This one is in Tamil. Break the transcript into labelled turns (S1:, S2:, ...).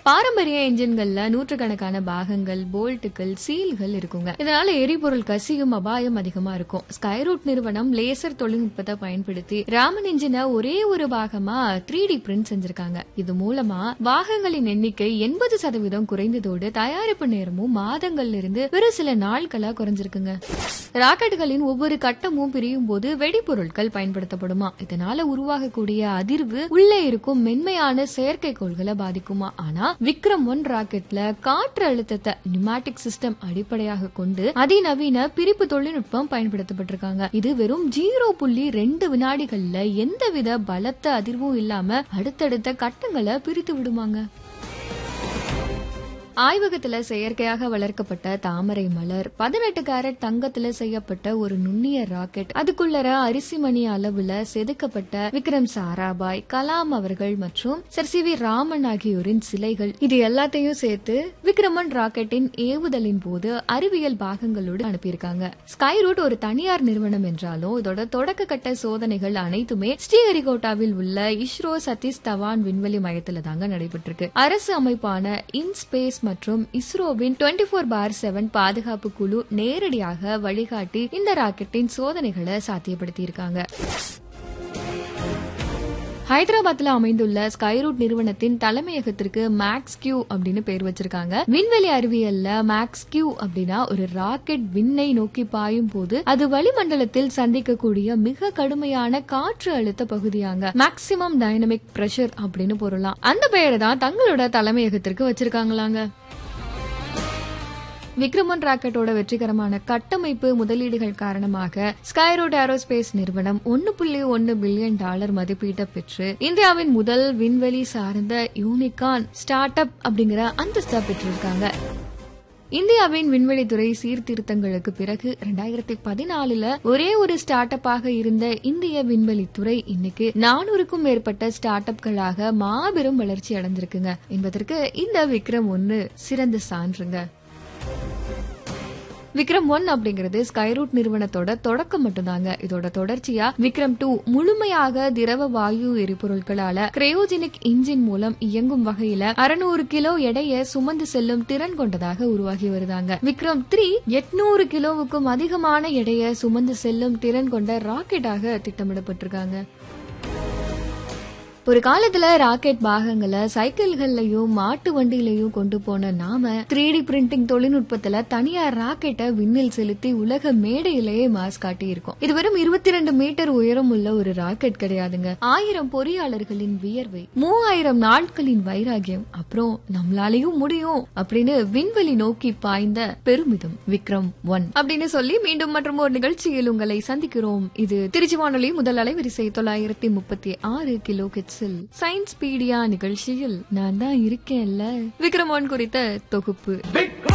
S1: பாரம்பரிய என்ஜின்கள்ல நூற்றுக்கணக்கான பாகங்கள், போல்ட்டுகள், சீல்கள் இருக்குங்க. இதனால எரிபொருள் கசியும் அபாயம் அதிகமா இருக்கும். ஸ்கைரூட் நிறுவனம் லேசர் தொழில்நுட்பத்தை பயன்படுத்தி ராமன் என்ஜினை ஒரே ஒரு பாகமா 3D பிரிண்ட் செஞ்சிருக்காங்க. இது மூலமா பாகங்களின் எண்ணிக்கை 80% குறைந்ததோடு தயாரிப்பு நேரமும் மாதங்கள்ல இருந்து ஒரு சில நாட்களா குறைஞ்சிருக்குங்க. ராக்கெட்டுகளின் ஒவ்வொரு கட்டமும் பிரியும் போது வெடிபொருட்கள் பயன்படுத்தப்படுமா. இதனால உருவாகக்கூடிய அதிர்வு உள்ளே இருக்கும் மென்மையான செயற்கைக்கோள்களை பாதிக்குமா. ஆனா விக்ரம் 1 ராக்கெட்ல காற்று அழுத்தத்தை நியூமேட்டிக் சிஸ்டம் அடிப்படையாக கொண்டு அதிநவீன பிரிப்பு தொழில்நுட்பம் பயன்படுத்தப்பட்டிருக்காங்க. இது வெறும் 0.2 வினாடிகள்ல எந்தவித பலத்த அதிர்வும் இல்லாம அடுத்தடுத்த கட்டங்களை பிரித்து விடுமாங்க. ஆய்வகத்துல செயற்கையாக வளர்க்கப்பட்ட தாமரை மலர், 18 கேரட் தங்கத்துல செய்யப்பட்ட ஒரு நுண்ணிய ராக்கெட், அதுக்குள்ளர அரிசி மணி அளவுல செதுக்கப்பட்ட விக்ரம் சாராபாய், கலாம் அவர்கள் மற்றும் சர் சி வி ராமன் ஆகியோரின் சிலைகள், இது எல்லாத்தையும் சேர்த்து விக்ரமன் ராக்கெட்டின் ஏவுதலின் போது அறிவியல் பாகங்களோடு அனுப்பியிருக்காங்க. ஸ்கைரூட் ஒரு தனியார் நிறுவனம் என்றாலும் இதோட தொடக்க கட்ட சோதனைகள் அனைத்துமே ஸ்ரீஹரிகோட்டாவில் உள்ள இஸ்ரோ சதீஷ் தவான் விண்வெளி மையத்துல தாங்க நடைபெற்றிருக்கு. அரசு அமைப்பான இன்ஸ்பேஸ் மற்றும் இஸ்ரோவின் 24/7 பாதுகாப்பு குழு நேரடியாக வழிகாட்டி இந்த ராக்கெட்டின் சோதனைகளை சாத்தியப்படுத்தி இருக்காங்க. ஹைதராபாத்ல அமைந்துள்ள ஸ்கைரூட் நிறுவனத்தின் தலைமையகத்திற்கு மேக்ஸ் கியூ அப்படின்னு பேர் வச்சிருக்காங்க. விண்வெளி அறிவியல்ல மேக்ஸ் கியூ அப்படின்னா ஒரு ராக்கெட் விண்ணை நோக்கி பாயும் போது அது வளிமண்டலத்தில் சந்திக்கக்கூடிய மிக கடுமையான காற்று அழுத்த பகுதியாங்க. மேக்சிமம் டைனமிக் பிரஷர் அப்படின்னு பொருளாம். அந்த பெயரை தான் தங்களோட தலைமையகத்திற்கு வச்சிருக்காங்களாங்க. விக்ரம் 1 ராக்கெட்டோட வெற்றிகரமான கட்டமைப்பு முதலீடுகள் காரணமாக ஸ்கைரூட் ஏரோஸ்பேஸ் நிறுவனம் $1.1 பில்லியன் மதிப்பீட்டை பெற்று இந்தியாவின் முதல் விண்வெளி சார்ந்த யூனிகார்ன் ஸ்டார்ட் அப் அப்படிங்கிற அந்தஸ்தை பெற்றிருக்காங்க. இந்தியாவின் விண்வெளித்துறை சீர்திருத்தங்களுக்கு பிறகு 2014 ஒரே ஒரு ஸ்டார்ட் அப்பாக இருந்த இந்திய விண்வெளித்துறை இன்னைக்கு 400க்கும் மேற்பட்ட ஸ்டார்ட் அப்களாக மாபெரும் வளர்ச்சி அடைஞ்சிருக்குங்க என்பதற்கு இந்த விக்ரம் 1 சிறந்த சான்றுங்க. விக்ரம் 1 அப்படிங்கிறது ஸ்கைரூட் நிறுவனத்தோட தொடக்கம் மட்டும்தாங்க. இதோட தொடர்ச்சியா விக்ரம் 2 முழுமையாக திரவ வாயு எரிபொருட்களால கிரையோஜெனிக் இன்ஜின் மூலம் இயங்கும் வகையில 600 கிலோ எடையை சுமந்து செல்லும் திறன் கொண்டதாக உருவாகி வருதாங்க. விக்ரம் 3 800 கிலோவுக்கும் அதிகமான எடையை சுமந்து செல்லும் திறன் கொண்ட ராக்கெட்டாக திட்டமிடப்பட்டிருக்காங்க. ஒரு காலத்துல ராக்கெட் பாகங்களை சைக்கிள்கள்லயும் மாட்டு வண்டியிலையும் கொண்டு போன நாம 3D பிரிண்டிங் தொழில்நுட்பத்துல தனியார் ராக்கெட்டை விண்ணில் செலுத்தி உலக மேடையிலேயே மாஸ் காட்டி இருக்கோம். இது வெறும் 22 மீட்டர் உயரம் உள்ள ஒரு ராக்கெட் கிடையாதுங்க. 1000 பொறியாளர்களின் வியர்வை, 3000 நாட்களின் வைராகியம், அப்புறம் நம்மளாலையும் முடியும் அப்படின்னு விண்வெளி நோக்கி பாய்ந்த பெருமிதம் விக்ரம் 1 அப்படின்னு சொல்லி மீண்டும் மற்றும் ஒரு நிகழ்ச்சியில் உங்களை சந்திக்கிறோம். இது திருச்சி வானொலி முதல் அலைவரிசை 936 கிலோ கிட்ஸ் சயின்ஸ் பீடியா நிகழ்ச்சியில் நான் தான் இருக்கேன்ல விக்ரம் 1 குறித்த தொகுப்பு.